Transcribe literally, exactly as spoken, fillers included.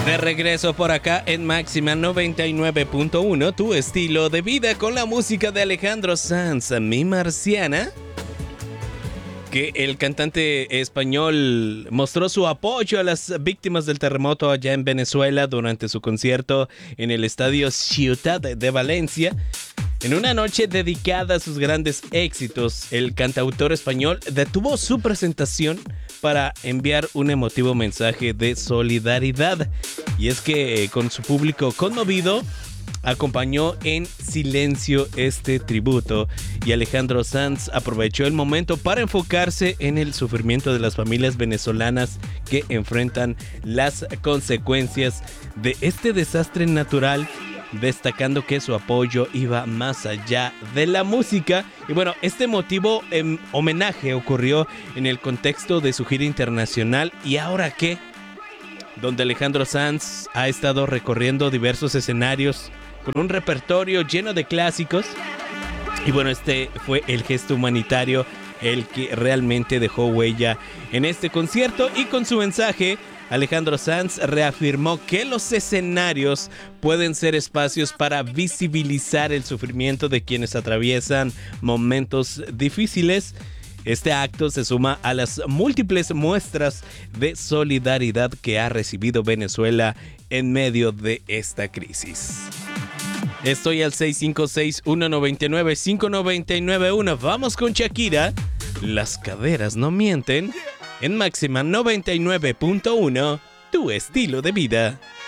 De regreso por acá en Máxima noventa y nueve punto uno, tu estilo de vida con la música de Alejandro Sanz, Mi Marciana. Que el cantante español mostró su apoyo a las víctimas del terremoto allá en Venezuela durante su concierto en el estadio Ciutat de Valencia. En una noche dedicada a sus grandes éxitos, el cantautor español detuvo su presentación para enviar un emotivo mensaje de solidaridad. Y es que con su público conmovido, acompañó en silencio este tributo y Alejandro Sanz aprovechó el momento para enfocarse en el sufrimiento de las familias venezolanas que enfrentan las consecuencias de este desastre natural, destacando que su apoyo iba más allá de la música. Y bueno, este emotivo eh, homenaje ocurrió en el contexto de su gira internacional ¿Y ahora qué?, donde Alejandro Sanz ha estado recorriendo diversos escenarios con un repertorio lleno de clásicos. Y bueno, este fue el gesto humanitario el que realmente dejó huella en este concierto. Y con su mensaje, Alejandro Sanz reafirmó que los escenarios pueden ser espacios para visibilizar el sufrimiento de quienes atraviesan momentos difíciles. Este acto se suma a las múltiples muestras de solidaridad que ha recibido Venezuela en medio de esta crisis. Estoy al seis cinco seis, uno nueve nueve, cinco nueve nueve uno. Vamos con Shakira. Las caderas no mienten. En Máxima noventa y nueve punto uno, tu estilo de vida.